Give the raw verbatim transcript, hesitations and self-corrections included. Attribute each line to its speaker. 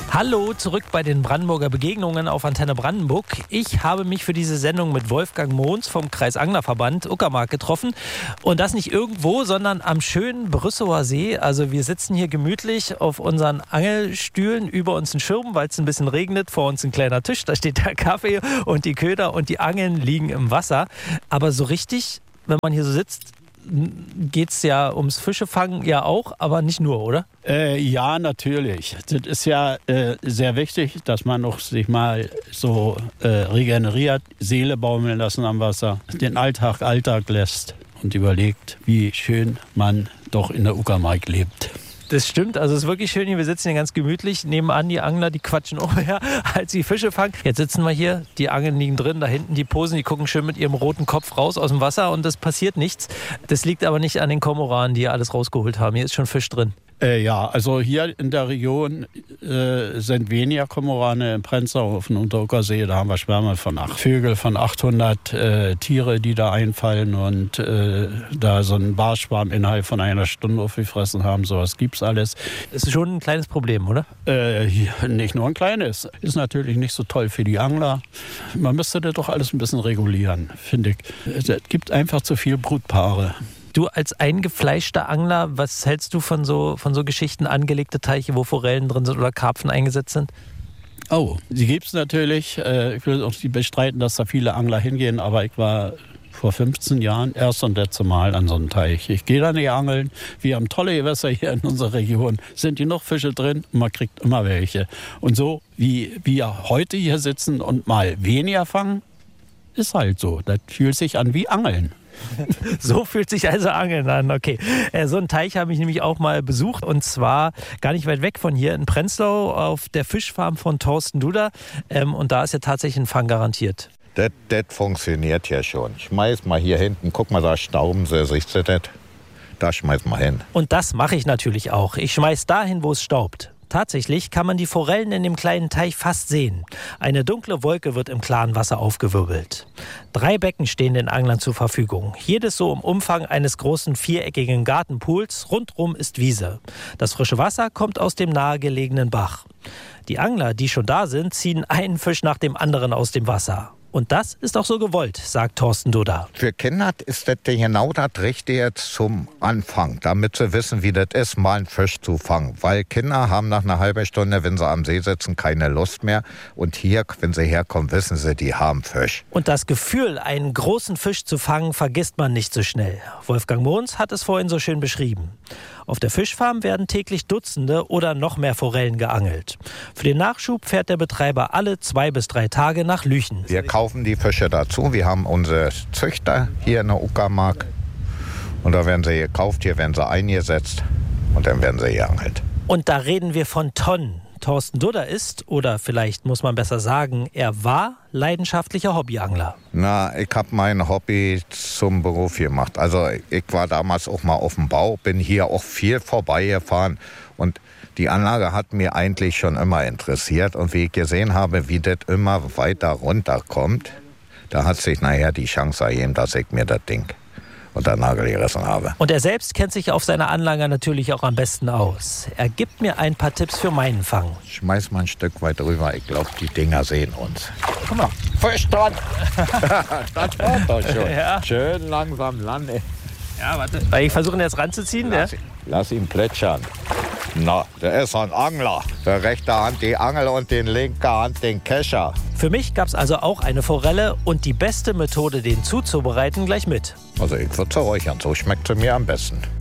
Speaker 1: Hallo, zurück bei den Brandenburger Begegnungen auf Antenne Brandenburg. Ich habe mich für diese Sendung mit Wolfgang Mohns vom Kreisanglerverband Uckermark getroffen. Und das nicht irgendwo, sondern am schönen Brüsseler See. Also wir sitzen hier gemütlich auf unseren Angelstühlen, über uns ein Schirm, weil es ein bisschen regnet. Vor uns ein kleiner Tisch, da steht der Kaffee und die Köder und die Angeln liegen im Wasser. Aber so richtig, wenn man hier so sitzt, geht es ja ums Fischefangen ja auch, aber nicht nur, oder?
Speaker 2: Äh, ja, natürlich. Das ist ja äh, sehr wichtig, dass man noch sich mal so äh, regeneriert, Seele baumeln lassen am Wasser, den Alltag Alltag lässt und überlegt, wie schön man doch in der Uckermark lebt.
Speaker 1: Das stimmt, also es ist wirklich schön hier. Wir sitzen hier ganz gemütlich. Nebenan die Angler, die quatschen umher, als sie Fische fangen. Jetzt sitzen wir hier, die Angeln liegen drin, da hinten die Posen, die gucken schön mit ihrem roten Kopf raus aus dem Wasser und es passiert nichts. Das liegt aber nicht an den Kormoranen, die hier alles rausgeholt haben. Hier ist schon Fisch drin.
Speaker 2: Äh, ja, also hier in der Region äh, sind weniger Kormorane im Prenzlau auf dem Unteruckersee. Da haben wir Schwärme von acht Vögel, von achthundert äh, Tiere, die da einfallen und äh, da so einen Barschwarm innerhalb von einer Stunde aufgefressen haben. Sowas gibt's alles.
Speaker 1: Das ist schon ein kleines Problem, oder?
Speaker 2: Äh, hier, nicht nur ein kleines. Ist natürlich nicht so toll für die Angler. Man müsste das doch alles ein bisschen regulieren, finde ich. Es gibt einfach zu viele Brutpaare.
Speaker 1: Du als eingefleischter Angler, was hältst du von so, von so Geschichten, angelegte Teiche, wo Forellen drin sind oder Karpfen eingesetzt sind?
Speaker 2: Oh, die gibt es natürlich. Ich will auch nicht bestreiten, dass da viele Angler hingehen, aber ich war vor fünfzehn Jahren erst und letzte Mal an so einem Teich. Ich gehe da nicht angeln. Wir haben tolle Gewässer hier in unserer Region. Sind hier noch Fische drin? Man kriegt immer welche. Und so wie wir heute hier sitzen und mal weniger fangen, ist halt so. Das fühlt sich an wie Angeln.
Speaker 1: So fühlt sich also Angeln an, okay. So einen Teich habe ich nämlich auch mal besucht und zwar gar nicht weit weg von hier in Prenzlau auf der Fischfarm von Thorsten Duda und da ist ja tatsächlich ein Fang garantiert.
Speaker 3: Das, das funktioniert ja schon. Schmeiß mal hier hinten, guck mal, da stauben sie, siehst du das? Da schmeiß mal hin.
Speaker 1: Und das mache ich natürlich auch. Ich schmeiß dahin, wo es staubt. Tatsächlich kann man die Forellen in dem kleinen Teich fast sehen. Eine dunkle Wolke wird im klaren Wasser aufgewirbelt. Drei Becken stehen den Anglern zur Verfügung. Jedes so im Umfang eines großen viereckigen Gartenpools. Rundrum ist Wiese. Das frische Wasser kommt aus dem nahegelegenen Bach. Die Angler, die schon da sind, ziehen einen Fisch nach dem anderen aus dem Wasser. Und das ist auch so gewollt, sagt Thorsten Duda.
Speaker 3: Für Kinder ist das genau das Richtige zum Anfang, damit sie wissen, wie das ist, mal einen Fisch zu fangen. Weil Kinder haben nach einer halben Stunde, wenn sie am See sitzen, keine Lust mehr. Und hier, wenn sie herkommen, wissen sie, die haben Fisch.
Speaker 1: Und das Gefühl, einen großen Fisch zu fangen, vergisst man nicht so schnell. Wolfgang Mohns hat es vorhin so schön beschrieben. Auf der Fischfarm werden täglich Dutzende oder noch mehr Forellen geangelt. Für den Nachschub fährt der Betreiber alle zwei bis drei Tage nach Lüchen.
Speaker 3: Wir kaufen die Fische dazu. Wir haben unsere Züchter hier in der Uckermark. Und da werden sie gekauft, hier werden sie eingesetzt und dann werden sie geangelt.
Speaker 1: Und da reden wir von Tonnen. Thorsten Duda ist, oder vielleicht muss man besser sagen, er war leidenschaftlicher Hobbyangler.
Speaker 3: Na, ich habe mein Hobby zum Beruf gemacht. Also ich war damals auch mal auf dem Bau, bin hier auch viel vorbeigefahren und die Anlage hat mir eigentlich schon immer interessiert. Und wie ich gesehen habe, wie das immer weiter runterkommt, da hat sich nachher die Chance ergeben, dass ich mir das Ding unter den Nagel gerissen habe.
Speaker 1: Und er selbst kennt sich auf seiner Anlage natürlich auch am besten aus. Er gibt mir ein paar Tipps für meinen Fang.
Speaker 3: Schmeiß mal ein Stück weit rüber, ich glaube, die Dinger sehen uns. Guck mal, Fisch dran! Das war doch schon. Ja. Schön langsam landen.
Speaker 1: Ja, warte. Ich versuche ihn jetzt ranzuziehen.
Speaker 3: Lass,
Speaker 1: ja?
Speaker 3: ihn, lass ihn plätschern. Na, der ist ein Angler. Der rechte Hand die Angel und den linke Hand den Kescher.
Speaker 1: Für mich gab es also auch eine Forelle und die beste Methode, den zuzubereiten, gleich mit.
Speaker 3: Also ich würde sie räuchern, so schmeckt sie mir am besten.